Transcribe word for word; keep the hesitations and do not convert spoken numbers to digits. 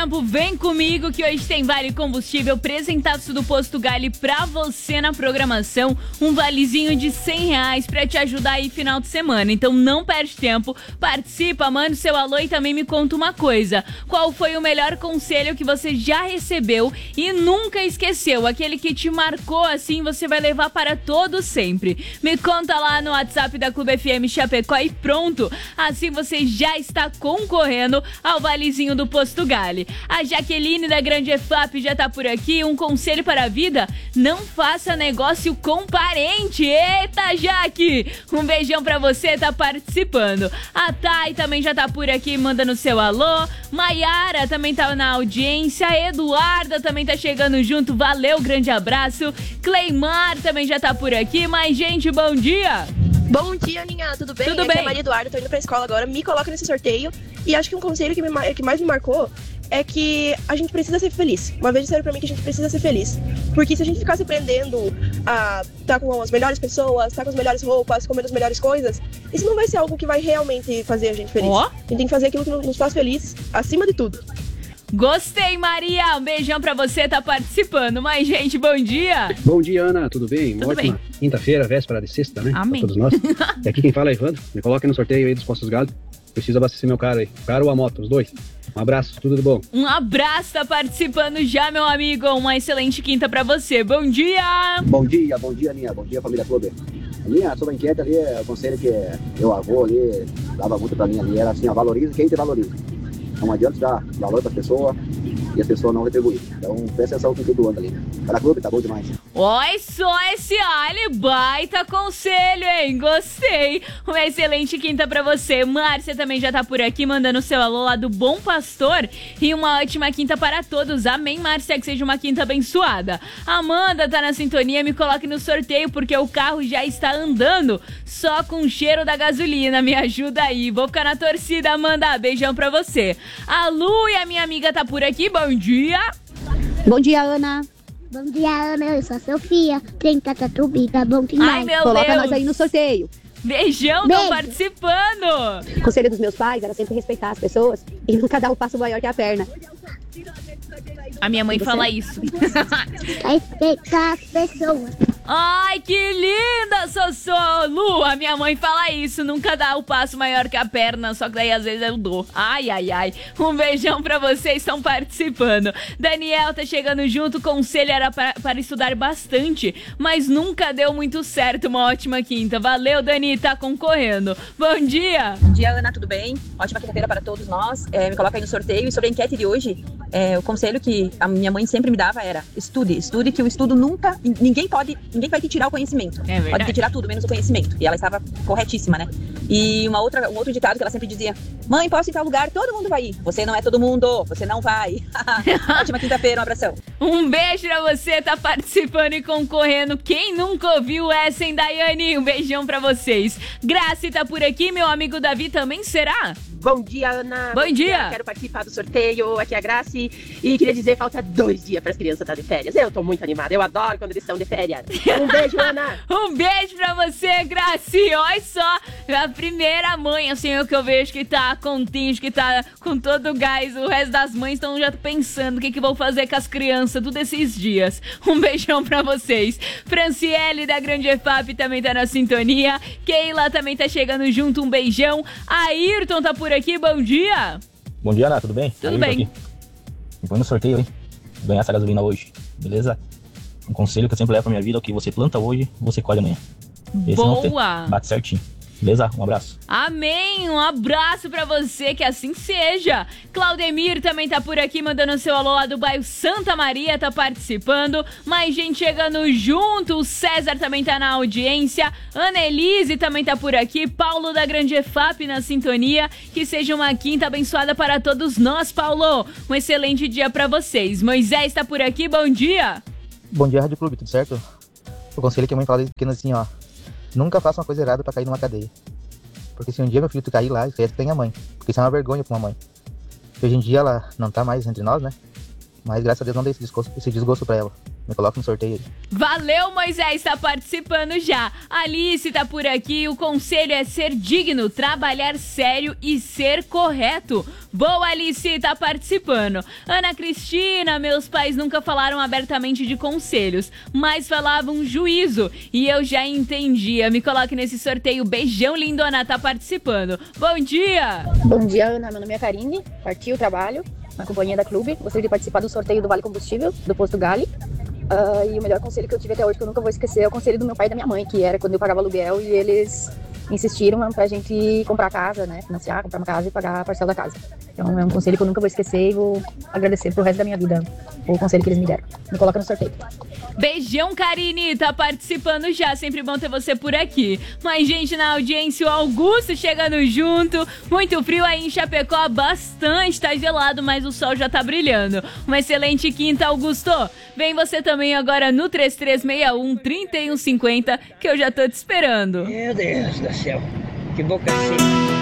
tempo, vem comigo que hoje tem Vale Combustível presentaço do Posto Gali pra você na programação. Um valezinho de cem reais pra te ajudar aí final de semana. Então não perde tempo, participa, manda o seu alô e também me conta uma coisa. Qual foi o melhor conselho que você já recebeu e nunca esqueceu? Aquele que te marcou assim, você vai levar para todo sempre. Me conta lá no WhatsApp da Clube F M Chapecó e pronto. Assim você já está concorrendo ao valezinho do Posto Gali. A Jaqueline da Grande E F A P já tá por aqui. Um conselho para a vida: não faça negócio com parente. Eita, Jaque! Um beijão pra você, tá participando. A Thay também já tá por aqui, mandando seu alô. Maiara também tá na audiência. Eduarda também tá chegando junto. Valeu, grande abraço. Cleimar também já tá por aqui. Mas, gente, bom dia! Bom dia, Aninha, tudo bem? Tudo Aqui bem. é Maria Eduarda, tô indo pra escola agora, me coloca nesse sorteio. E acho que um conselho que, me, que mais me marcou é que a gente precisa ser feliz. Uma vez disseram pra mim que a gente precisa ser feliz. Porque se a gente ficar se prendendo a estar com as melhores pessoas, estar com as melhores roupas, comendo as melhores coisas, isso não vai ser algo que vai realmente fazer a gente feliz. Oh. A gente tem que fazer aquilo que nos faz feliz, acima de tudo. Gostei, Maria! Um beijão pra você, tá participando. Mas, gente, bom dia! Bom dia, Ana, tudo bem? Tudo Ótima quinta-feira, véspera de sexta, né? Amém. Pra todos nós. E aqui quem fala é Evandro. Me coloca no sorteio aí dos Postos Gali. Preciso abastecer meu carro aí. O carro ou a moto, os dois. Um abraço, tudo de bom. Um abraço, tá participando já, meu amigo. Uma excelente quinta pra você. Bom dia! Bom dia, bom dia, Aninha. Bom dia, família Clube. Aninha, sobre a enquete ali, o conselho que meu avô ali dava muito pra mim ali era assim, ó, valorize quem te valoriza. Não adianta dar valor pras pessoas e as pessoas não retribuem. Então, presta atenção com tudo anda ali. Para Clube, tá bom demais. Olha só esse Ali, baita conselho, hein? Gostei. Uma excelente quinta pra você. Márcia também já tá por aqui, mandando seu alô lá do Bom Pastor. E uma ótima quinta para todos. Amém, Márcia, que seja uma quinta abençoada. Amanda tá na sintonia, me coloque no sorteio, porque o carro já está andando só com o cheiro da gasolina. Me ajuda aí. Vou ficar na torcida, Amanda. Beijão pra você. A Lu e a minha amiga tá por aqui. Bom dia. Bom dia, Ana. Bom dia, Ana. Eu sou a Sofia. Trinta Tatubiga. Bom demais. Ai, meu Coloca Deus. nós aí no sorteio. Beijão, Beijo. tão participando. O conselho dos meus pais era sempre respeitar as pessoas e nunca dar um passo maior que a perna. A minha mãe fala isso. Respeitar as pessoas. Ai, que linda, Sossô! Lu, a minha mãe fala isso, nunca dá o passo maior que a perna, só que daí às vezes eu dou. Ai, ai, ai. Um beijão pra vocês, estão participando. Daniel tá chegando junto, conselho era para, para estudar bastante, mas nunca deu muito certo. Uma ótima quinta. Valeu, Dani, tá concorrendo. Bom dia! Bom dia, Ana, tudo bem? Ótima quinta-feira para todos nós. É, me coloca aí no sorteio. E sobre a enquete de hoje, é, o conselho que a minha mãe sempre me dava era: estude, estude, que o estudo nunca... Ninguém pode... Ninguém vai te tirar o conhecimento. É verdade. Pode te tirar tudo, menos o conhecimento. E ela estava corretíssima, né? E uma outra, um outro ditado que ela sempre dizia: mãe, posso ir em tal lugar? Todo mundo vai ir. Você não é todo mundo. Você não vai. Ótima quinta-feira, um abração. Um beijo pra você, tá participando e concorrendo. Quem nunca ouviu essa, hein, Daiane? Um beijão pra vocês. Graci tá por aqui, meu amigo Davi também será? Bom dia, Ana. Bom, Bom dia. dia. Quero participar do sorteio. Aqui é a Graci. E queria dizer, falta dois dias para as crianças estarem de férias. Eu tô muito animada. Eu adoro quando eles estão de férias. Um beijo, Ana. Um beijo pra você, Graci. Olha só, a primeira mãe, assim, o que eu vejo que tá continho, que tá com todo o gás. O resto das mães estão já pensando o que que vão fazer com as crianças todos esses dias. Um beijão pra vocês. Franciele da Grande E F A P também tá na sintonia. Keila também tá chegando junto. Um beijão. Ayrton tá por aqui, bom dia. Bom dia, Ana, tudo bem? Tudo bem. Me põe no sorteio, hein? Ganhar essa gasolina hoje, beleza? Um conselho que eu sempre levo pra minha vida: o que você planta hoje, você colhe amanhã. Esse Boa! Não tem, bate certinho. Beleza? Um abraço. Amém! Um abraço pra você, que assim seja. Claudemir também tá por aqui, mandando seu alô lá do bairro Santa Maria, tá participando. Mais gente chegando junto. O César também tá na audiência. Annelise também tá por aqui. Paulo da Grande E F A P na sintonia. Que seja uma quinta abençoada para todos nós, Paulo. Um excelente dia pra vocês. Moisés tá por aqui, bom dia. Bom dia, Rádio Clube, tudo certo? O conselho que a mãe fala desde pequeno assim, ó: nunca faça uma coisa errada pra cair numa cadeia. Porque se um dia meu filho tu cair lá, esquece que tem a mãe. Porque isso é uma vergonha pra uma mãe. Hoje em dia ela não tá mais entre nós, né? Mas graças a Deus não dei esse desgosto, esse desgosto pra ela. Me coloca no sorteio aí. Valeu, Moisés, tá participando já. Alice tá por aqui. O conselho é ser digno, trabalhar sério e ser correto. Boa, Alice, tá participando. Ana Cristina, meus pais nunca falaram abertamente de conselhos, mas falavam juízo. E eu já entendia. Me coloque nesse sorteio. Beijão, lindona, tá participando. Bom dia. Bom dia, Ana. Meu nome é Karine. Parti o trabalho na companhia da Clube. Gostaria de participar do sorteio do Vale Combustível, do Posto Gali. Uh, e o melhor conselho que eu tive até hoje, que eu nunca vou esquecer, é o conselho do meu pai e da minha mãe, que era quando eu pagava aluguel e eles insistiram pra gente comprar casa, né, financiar, comprar uma casa e pagar a parcela da casa. Então é um conselho que eu nunca vou esquecer e vou agradecer pro resto da minha vida o conselho que eles me deram. Me coloca no sorteio. Beijão, Karine, tá participando já, sempre bom ter você por aqui. Mas, gente, na audiência, o Augusto chegando junto. Muito frio aí em Chapecó, bastante, tá gelado, mas o sol já tá brilhando. Uma excelente quinta, Augusto. Vem você também agora no três três seis um, três um cinco zero, que eu já tô te esperando. Meu Deus do céu, que boca seca.